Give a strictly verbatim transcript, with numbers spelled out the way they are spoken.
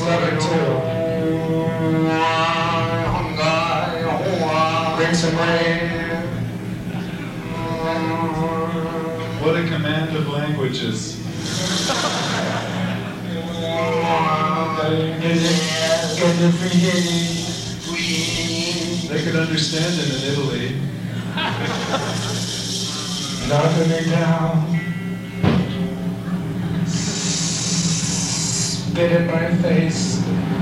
love it too. Bring some rain. What a command of languages. They could understand him in Italy. Knocking me down. Spit in my face.